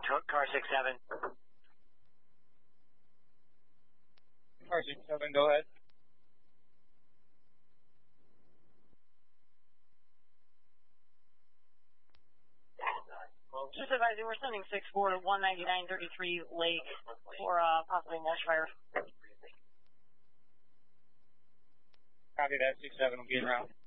Car 67. Car 67, go ahead. Just advising, we're sending 6-4 to 19933 Lake for possibly mesh fire. Copy that, 67 will be around.